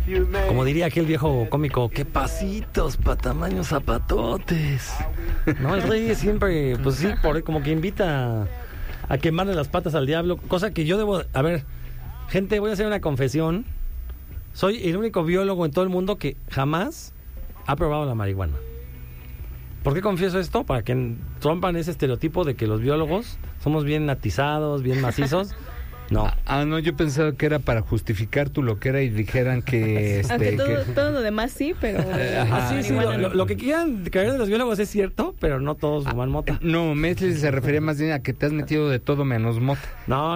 Como diría aquel viejo cómico, qué pasitos pa' tamaños zapatotes. No, el rey siempre, pues sí, como que invita a quemarle las patas al diablo, cosa que yo debo... A ver, gente, voy a hacer una confesión. Soy el único biólogo en todo el mundo que jamás ha probado la marihuana. ¿Por qué confieso esto? Para que rompan ese estereotipo de que los biólogos somos bien atizados, bien macizos. No. No, yo pensaba que era para justificar tu loquera y dijeran que... Aunque todo lo demás sí, pero... sí, lo que quieran creer de los biólogos es cierto, pero no todos fuman mota. No, Mesli se refería más bien a que te has metido de todo menos mota. No.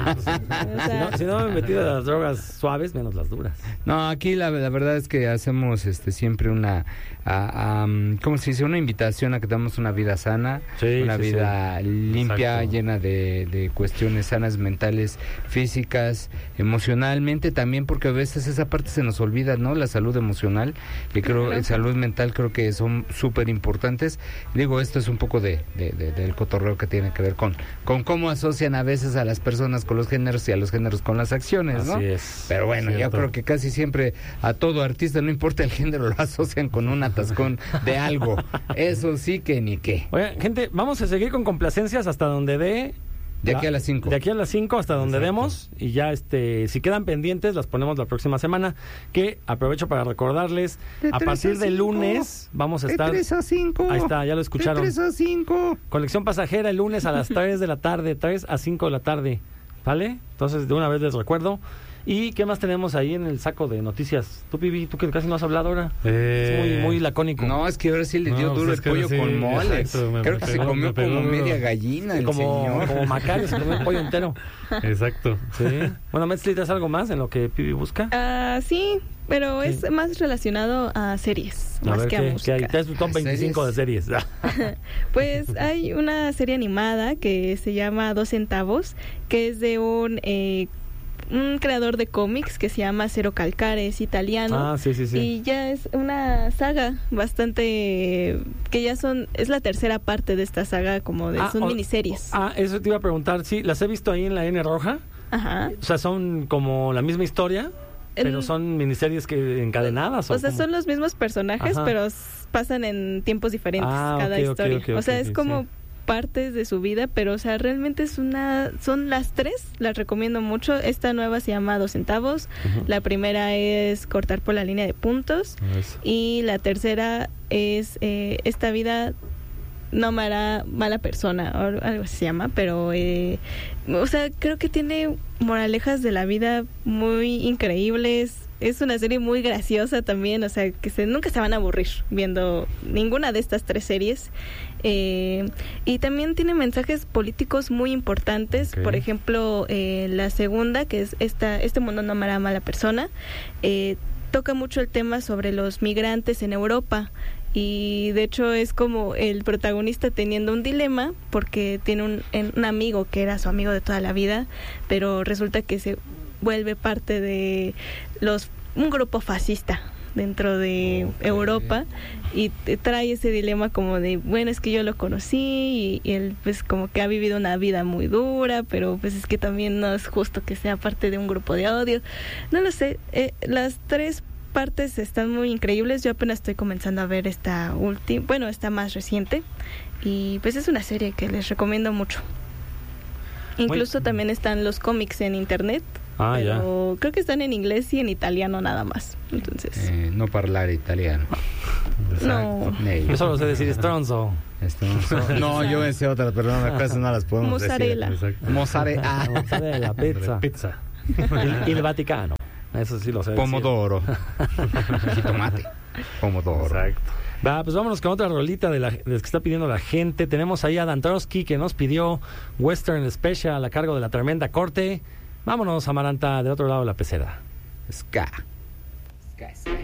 Si no me he metido de las drogas suaves, menos las duras. No, aquí la verdad es que hacemos siempre una... ¿cómo se dice? Una invitación a que tengamos una vida sana, una vida limpia, exacto, llena de cuestiones sanas mentales, físicas, emocionalmente también, porque a veces esa parte se nos olvida, ¿no? La salud emocional y salud mental creo que son súper importantes. Digo, esto es un poco del cotorreo que tiene que ver con cómo asocian a veces a las personas con los géneros y a los géneros con las acciones, ¿no? Así es. Pero bueno, yo creo que casi siempre a todo artista, no importa el género, lo asocian con un atascón de algo. Eso sí que ni qué. Oye, gente, vamos a seguir con complacencias hasta donde dé. De aquí a las 5. De aquí a las 5 hasta donde demos. Y ya, si quedan pendientes, las ponemos la próxima semana. Que aprovecho para recordarles, a partir del lunes vamos a estar... De 3 a 5. Ahí está, ya lo escucharon. De 3 a 5. Colección pasajera el lunes a las 3 de la tarde, 3 a 5 de la tarde. ¿Vale? Entonces, de una vez les recuerdo. ¿Y qué más tenemos ahí en el saco de noticias? Tú, Pibi, tú que casi no has hablado ahora. Es muy, muy lacónico. No, es que ahora sí le dio duro el pollo con mole. Creo que se comió como media gallina el señor. Como Macario, se comió el pollo entero. Exacto. Sí. Bueno, Metzli, ¿tienes algo más en lo que Pibi busca? Sí, pero es más relacionado a series, más que a música. ¿Qué es tu top 25 de series? Pues hay una serie animada que se llama 2 centavos, que es de un creador de cómics que se llama Cero Calcare, es italiano. Sí. Y ya es una saga bastante que ya es la tercera parte de esta saga, como de son miniseries. Eso te iba a preguntar, sí, las he visto ahí en la N roja. Ajá. O sea, son como la misma historia, pero son miniseries que encadenadas. O sea, son los mismos personajes, pero pasan en tiempos diferentes cada historia. O sea, es como partes de su vida, pero o sea, realmente son las tres, las recomiendo mucho. Esta nueva se llama 2 centavos, la primera es Cortar por la línea de puntos, y la tercera es Esta vida no me hará mala persona, o algo así se llama, pero o sea, creo que tiene moralejas de la vida muy increíbles. Es una serie muy graciosa también, o sea, que nunca se van a aburrir viendo ninguna de estas 3 series. Y también tiene mensajes políticos muy importantes. Por ejemplo, la segunda, que es Este mundo no me hará mala persona, toca mucho el tema sobre los migrantes en Europa. Y de hecho es como el protagonista teniendo un dilema, porque tiene un amigo que era su amigo de toda la vida, pero resulta que se vuelve parte de un grupo fascista dentro de Europa, y trae ese dilema como de, bueno, es que yo lo conocí y él pues como que ha vivido una vida muy dura, pero pues es que también no es justo que sea parte de un grupo de odio. No lo sé, las 3 partes están muy increíbles. Yo apenas estoy comenzando a ver esta más reciente, y pues es una serie que les recomiendo mucho. Incluso también están los cómics en internet, pero creo que están en inglés y en italiano nada más. Entonces no parlare italiano. No. Yo solo sé decir stronzo. No, yo me sé otras, pero a veces no las podemos mozzarella. decir. Mozzarella. Pizza. Y el Vaticano. Eso sí lo sé. Pomodoro. Jitomate. Pomodoro. Exacto. Pues vámonos con otra rolita de las que está pidiendo la gente. Tenemos ahí a Dan Trotsky, que nos pidió Western Special a cargo de La Tremenda Corte. Vámonos, Amaranta, del otro lado de la pecera. Ska.